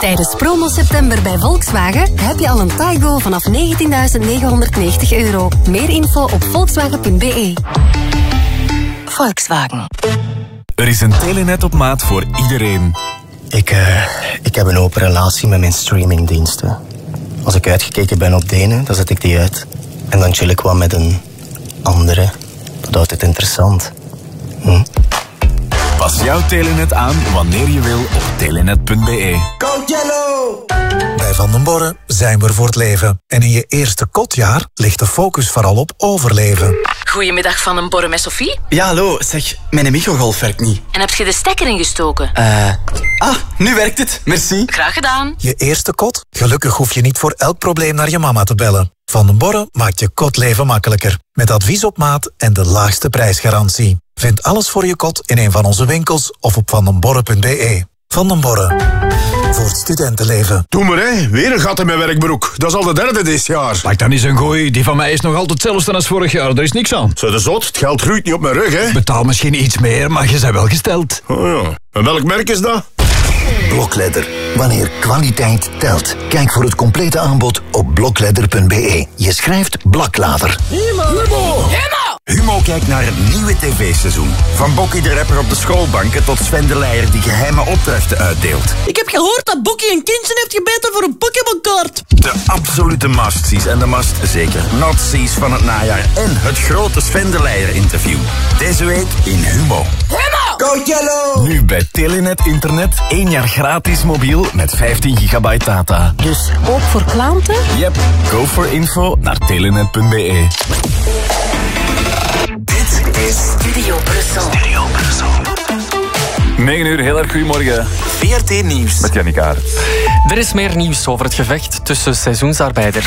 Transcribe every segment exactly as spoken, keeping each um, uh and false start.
Tijdens promo september bij Volkswagen heb je al een Taigo vanaf negentienduizend negenhonderdnegentig euro. Meer info op volkswagen punt b e. Volkswagen. Er is een Telenet op maat voor iedereen. Ik, uh, ik heb een open relatie met mijn streamingdiensten. Als ik uitgekeken ben op de ene, dan zet ik die uit. En dan chill ik wat met een andere. Dat houdt het interessant. Hm? Pas jouw Telenet aan wanneer je wil op telenet punt b e. Code Yellow! Bij Van den Borre zijn we er voor het leven. En in je eerste kotjaar ligt de focus vooral op overleven. Goedemiddag, Van den Borre met Sophie. Ja, hallo. Zeg, mijn microgolf werkt niet. En heb je de stekker ingestoken? Eh... Uh, ah, nu werkt het. Merci. Graag gedaan. Je eerste kot? Gelukkig hoef je niet voor elk probleem naar je mama te bellen. Van den Borre maakt je kotleven makkelijker. Met advies op maat en de laagste prijsgarantie. Vind alles voor je kot in een van onze winkels of op van den borre punt b e. Van den Borre. Voor het studentenleven. Doe maar, hè. Weer een gat in mijn werkbroek. Dat is al de derde dit jaar. Lijkt dat niet zo'n gooi. Die van mij is nog altijd hetzelfde als vorig jaar. Er is niks aan. Zo de zot. Het geld groeit niet op mijn rug, hè. Betaal misschien iets meer, maar je bent wel gesteld. Oh ja. En welk merk is dat? Blokledder. Wanneer kwaliteit telt. Kijk voor het complete aanbod op blokledder punt b e. Je schrijft Blaklader. Humo! Humo! Humo kijkt naar het nieuwe tv-seizoen. Van Bokkie de rapper op de schoolbanken tot Sven de Leijer die geheime opdrachten uitdeelt. Ik heb gehoord dat Bokkie een kindje heeft gebeten voor een Pokémon-kaart. De absolute must-sees en de must zeker not-sees van het najaar. En het grote Sven de Leijer interview. Deze week in Humo. Humo! Go Yellow! Nu bij Telenet Internet één jaar gratis mobiel met vijftien gigabyte data. Dus ook voor klanten? Yep, go for info naar telenet punt b e. Dit is Studio Brussel. Studio Brussel. negen uur, heel erg goedemorgen. V R T Nieuws. Met Jannik Aert. Er is meer nieuws over het gevecht tussen seizoensarbeiders.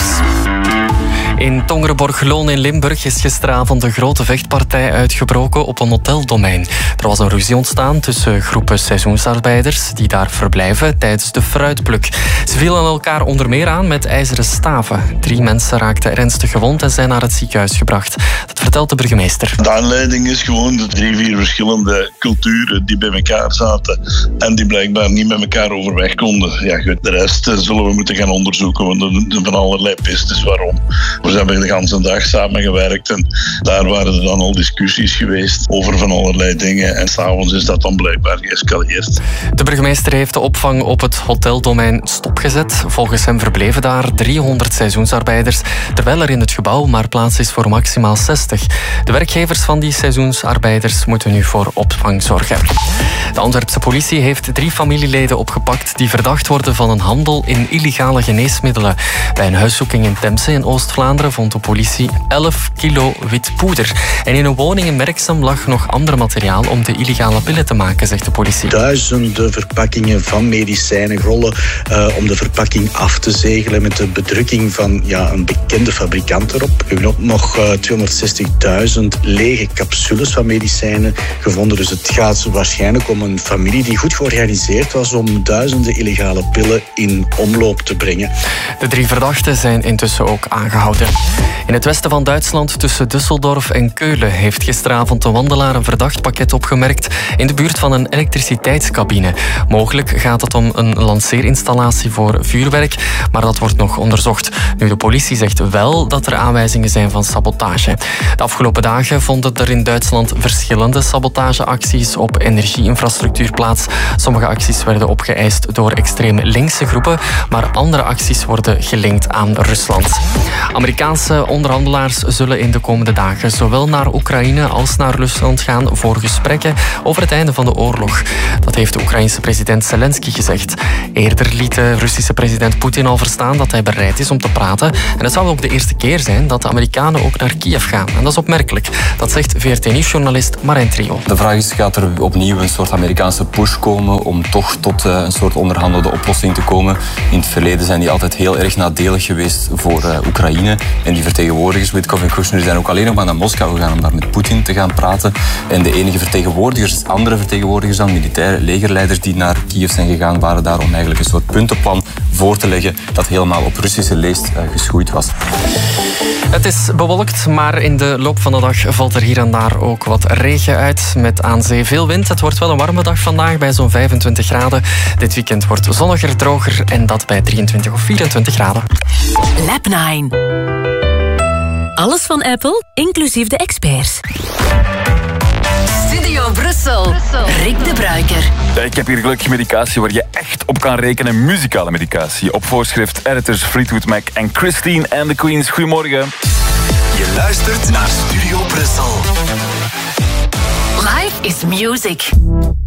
In Tongerenborg-Loon in Limburg is gisteravond een grote vechtpartij uitgebroken op een hoteldomein. Er was een ruzie ontstaan tussen groepen seizoensarbeiders die daar verblijven tijdens de fruitpluk. Ze vielen elkaar onder meer aan met ijzeren staven. Drie mensen raakten ernstig gewond en zijn naar het ziekenhuis gebracht. Dat vertelt de burgemeester. De aanleiding is gewoon de drie, vier verschillende culturen die bij elkaar zaten en die blijkbaar niet met elkaar overweg konden. Ja, goed, de rest zullen we moeten gaan onderzoeken, want er zijn van allerlei pistes waarom. We hebben de hele dag samengewerkt en daar waren er dan al discussies geweest over van allerlei dingen en s'avonds is dat dan blijkbaar geëscaleerd. De burgemeester heeft de opvang op het hoteldomein stopgezet. Volgens hem verbleven daar driehonderd seizoensarbeiders, terwijl er in het gebouw maar plaats is voor maximaal zestig. De werkgevers van die seizoensarbeiders moeten nu voor opvang zorgen. De Antwerpse politie heeft drie familieleden opgepakt die verdacht worden van een handel in illegale geneesmiddelen. Bij een huiszoeking in Temse in Oost-Vlaanderen vond de politie elf kilo wit poeder. En in een woning in Merksem lag nog ander materiaal om de illegale pillen te maken, zegt de politie. Duizenden verpakkingen van medicijnen, rollen uh, om de verpakking af te zegelen met de bedrukking van ja, een bekende fabrikant erop. We hebben ook nog uh, tweehonderdzestigduizend lege capsules van medicijnen gevonden. Dus het gaat waarschijnlijk om een familie die goed georganiseerd was om duizenden illegale pillen in omloop te brengen. De drie verdachten zijn intussen ook aangehouden. In het westen van Duitsland, tussen Düsseldorf en Keulen, heeft gisteravond een wandelaar een verdacht pakket opgemerkt in de buurt van een elektriciteitscabine. Mogelijk gaat het om een lanceerinstallatie voor vuurwerk, maar dat wordt nog onderzocht. Nu, de politie zegt wel dat er aanwijzingen zijn van sabotage. De afgelopen dagen vonden er in Duitsland verschillende sabotageacties op energieinfrastructuur plaats. Sommige acties werden opgeëist door extreem linkse groepen, maar andere acties worden gelinkt aan Rusland. Amerikaanse onderhandelaars zullen in de komende dagen zowel naar Oekraïne als naar Rusland gaan voor gesprekken over het einde van de oorlog. Dat heeft de Oekraïense president Zelensky gezegd. Eerder liet de Russische president Poetin al verstaan dat hij bereid is om te praten. En het zou ook de eerste keer zijn dat de Amerikanen ook naar Kiev gaan. En dat is opmerkelijk. Dat zegt V R T Nieuws-journalist Marijn Trio. De vraag is, gaat er opnieuw een soort Amerikaanse push komen om toch tot een soort onderhandelde oplossing te komen? In het verleden zijn die altijd heel erg nadelig geweest voor uh, Oekraïne. En die vertegenwoordigers, Witkoff en Kushner, zijn ook alleen nog maar naar Moskou gegaan om daar met Poetin te gaan praten. En de enige vertegenwoordigers, andere vertegenwoordigers dan, militaire legerleiders die naar Kiev zijn gegaan, waren daar om eigenlijk een soort punt te plan voor te leggen dat helemaal op Russische leest uh, geschoeid was. Het is bewolkt, maar in de loop van de dag valt er hier en daar ook wat regen uit. Met aan zee veel wind. Het wordt wel een warme dag vandaag bij zo'n vijfentwintig graden. Dit weekend wordt zonniger, droger en dat bij drieëntwintig of vierentwintig graden. Lab nine. Alles van Apple, inclusief de experts. Studio Brussel. Rick de Bruiker. Ja, ik heb hier gelukkig medicatie waar je echt op kan rekenen. Muzikale medicatie. Op voorschrift editors Fleetwood Mac en Christine and the Queens. Goedemorgen. Je luistert naar Studio Brussel. Life is music.